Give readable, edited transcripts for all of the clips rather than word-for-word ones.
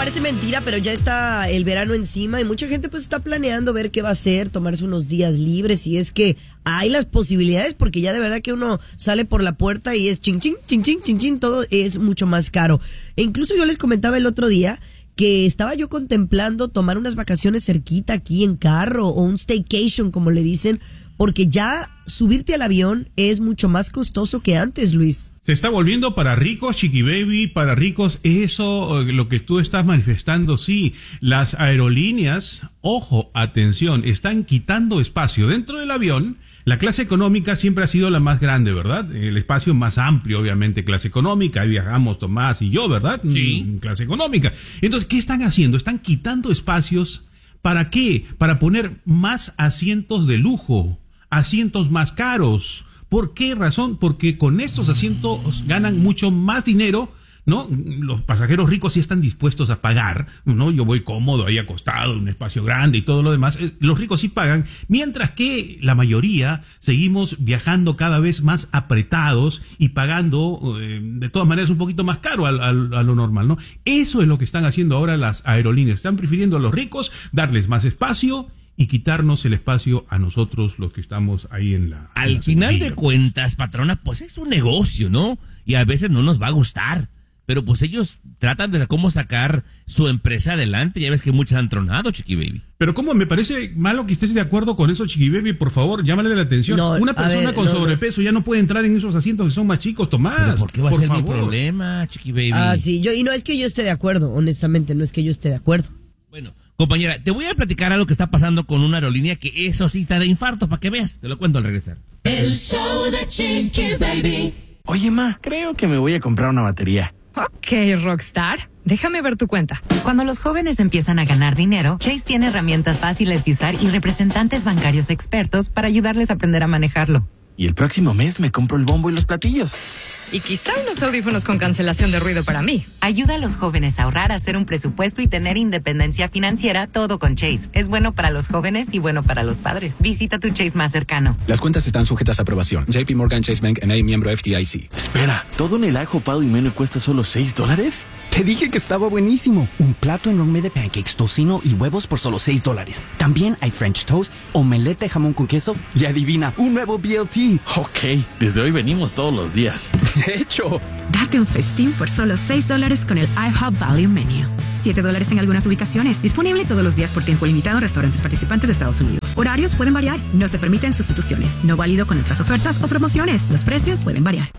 parece mentira, pero ya está el verano encima y mucha gente pues está planeando ver qué va a hacer, tomarse unos días libres, si es que hay las posibilidades, porque ya de verdad que uno sale por la puerta y es chin, chin, chin, chin, chin, chin, todo es mucho más caro. E incluso yo les comentaba el otro día que estaba yo contemplando tomar unas vacaciones cerquita aquí en carro o un staycation, como le dicen, porque ya subirte al avión es mucho más costoso que antes, Luis. Se está volviendo para ricos, Chiqui Baby, para ricos. Eso, lo que tú estás manifestando, sí. Las aerolíneas, ojo, atención, están quitando espacio dentro del avión. La clase económica siempre ha sido la más grande, ¿verdad? El espacio más amplio, obviamente, clase económica. Ahí viajamos Tomás y yo, ¿verdad? Sí. Clase económica. Entonces, ¿qué están haciendo? Están quitando espacios. ¿Para qué? Para poner más asientos de lujo, asientos más caros. ¿Por qué razón? Porque con estos asientos ganan mucho más dinero, ¿no? Los pasajeros ricos sí están dispuestos a pagar, ¿no? Yo voy cómodo ahí acostado en un espacio grande y todo lo demás. Los ricos sí pagan, mientras que la mayoría seguimos viajando cada vez más apretados y pagando de todas maneras un poquito más caro a lo normal, ¿no? Eso es lo que están haciendo ahora las aerolíneas. Están prefiriendo a los ricos darles más espacio y quitarnos el espacio a nosotros, los que estamos ahí en la... Al final de cuentas, patrona, pues es un negocio, ¿no? Y a veces no nos va a gustar. Pero pues ellos tratan de cómo sacar su empresa adelante. Ya ves que muchos han tronado, Chiqui Baby. Pero cómo me parece malo que estés de acuerdo con eso, Chiqui Baby. Por favor, llámale la atención. No, una persona con sobrepeso ya no puede entrar en esos asientos que son más chicos, Tomás. ¿Pero por qué va a ser favor? mi problema, Chiqui Baby? Ah, sí, y no es que yo esté de acuerdo, honestamente, no es que yo esté de acuerdo. Bueno, compañera, te voy a platicar algo que está pasando con una aerolínea que eso sí está de infarto, para que veas. Te lo cuento al regresar. El show de Chiqui Baby. Oye, ma, creo que me voy a comprar una batería. Ok, Rockstar. Déjame ver tu cuenta. Cuando los jóvenes empiezan a ganar dinero, Chase tiene herramientas fáciles de usar y representantes bancarios expertos para ayudarles a aprender a manejarlo. Y el próximo mes me compro el bombo y los platillos. Y quizá unos audífonos con cancelación de ruido para mí. Ayuda a los jóvenes a ahorrar, a hacer un presupuesto y tener independencia financiera, todo con Chase. Es bueno para los jóvenes y bueno para los padres. Visita tu Chase más cercano. Las cuentas están sujetas a aprobación. JP Morgan Chase Bank N.A., miembro FDIC. Espera, ¿todo en el ajo Pado y Meno cuesta solo $6? Te dije que estaba buenísimo. Un plato enorme de pancakes, tocino y huevos por solo $6. También hay French toast, omelette de jamón con queso y adivina, un nuevo BLT. Ok, desde hoy venimos todos los días. De hecho, date un festín por solo $6 con el IHOP Value Menu. $7 en algunas ubicaciones. Disponible todos los días por tiempo limitado en restaurantes participantes de Estados Unidos. Horarios pueden variar. No se permiten sustituciones. No válido con otras ofertas o promociones. Los precios pueden variar.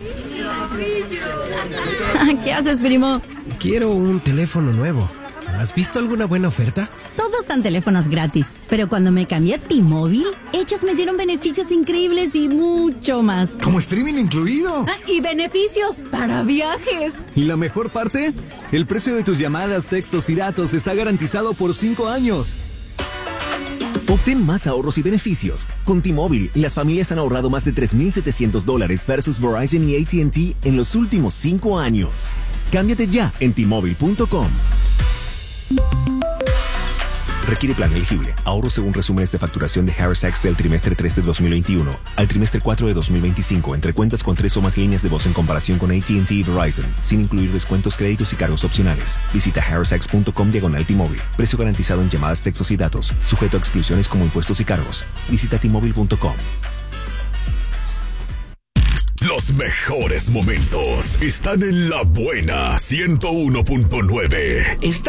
¿Qué haces, primo? Quiero un teléfono nuevo. ¿Has visto alguna buena oferta? Todos dan teléfonos gratis, pero cuando me cambié a T-Mobile, ellos me dieron beneficios increíbles y mucho más. ¿Como streaming incluido? Y beneficios para viajes. ¿Y la mejor parte? El precio de tus llamadas, textos y datos está garantizado por 5 años. Obtén más ahorros y beneficios. Con T-Mobile, las familias han ahorrado más de $3,700 versus Verizon y AT&T en los últimos 5 años. Cámbiate ya en T-Mobile.com. Requiere plan elegible. Ahorro según resúmenes de facturación de Harris Sacks del trimestre 3 de 2021 al trimestre 4 de 2025 entre cuentas con 3 o más líneas de voz en comparación con AT&T y Verizon, sin incluir descuentos, créditos y cargos opcionales. Visita harrissax.com/T-Mobile. Precio garantizado en llamadas, textos y datos. Sujeto a exclusiones como impuestos y cargos. Visita T-Mobile.com. Los mejores momentos están en La Buena 101.9.